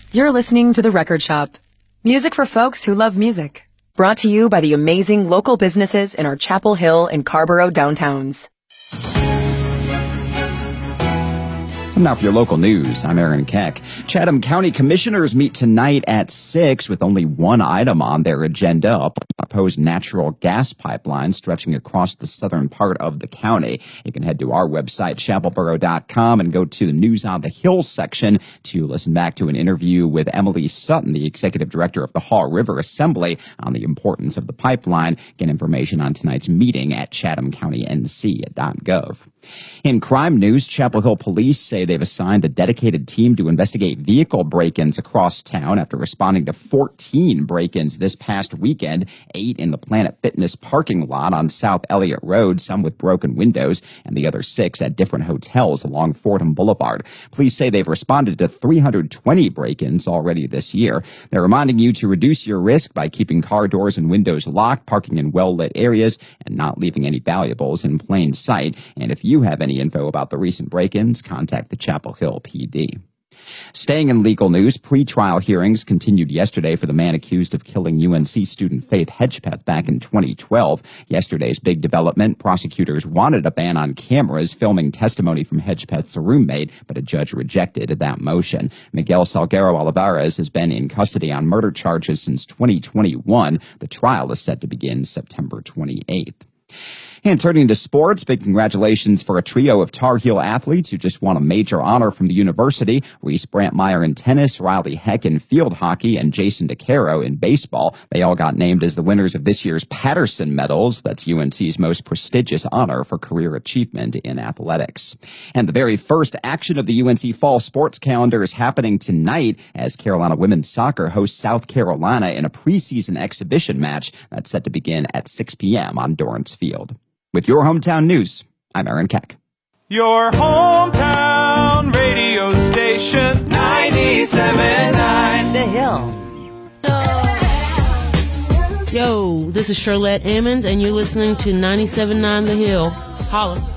You're listening to The Record Shop. Music for folks who love music. Brought to you by the amazing local businesses in our Chapel Hill and Carborough downtowns. And now for your local news, I'm Aaron Keck. Chatham County Commissioners meet tonight at 6 with only one item on their agenda, a proposed natural gas pipeline stretching across the southern part of the county. You can head to our website, chapelboro.com, and go to the News on the Hill section to listen back to an interview with Emily Sutton, the executive director of the Haw River Assembly, on the importance of the pipeline. Get information on tonight's meeting at chathamcountync.gov. In crime news, Chapel Hill police say they've assigned a dedicated team to investigate vehicle break-ins across town after responding to 14 break-ins this past weekend, 8 in the Planet Fitness parking lot on South Elliott Road, some with broken windows, and the other 6 at different hotels along Fordham Boulevard. Police say they've responded to 320 break-ins already this year. They're reminding you to reduce your risk by keeping car doors and windows locked, parking in well-lit areas, and not leaving any valuables in plain sight. And if you have any info about the recent break-ins, contact the Chapel Hill PD. Staying in legal news, pre-trial hearings continued yesterday for the man accused of killing UNC student Faith Hedgepeth back in 2012. Yesterday's big development, prosecutors wanted a ban on cameras filming testimony from Hedgepeth's roommate, but a judge rejected that motion. Miguel Salguero Olivares has been in custody on murder charges since 2021. The trial is set to begin September 28th. And turning to sports, big congratulations for a trio of Tar Heel athletes who just won a major honor from the university. Reese Brantmeyer in tennis, Riley Heck in field hockey, and Jason DeCaro in baseball. They all got named as the winners of this year's Patterson Medals. That's UNC's most prestigious honor for career achievement in athletics. And the very first action of the UNC fall sports calendar is happening tonight as Carolina women's soccer hosts South Carolina in a preseason exhibition match that's set to begin at 6 p.m. on Dorrance Field. With your hometown news, I'm Aaron Keck. Your hometown radio station, 97.9 The Hill. Yo, this is Charlotte Emmons, and you're listening to 97.9 The Hill. Holla.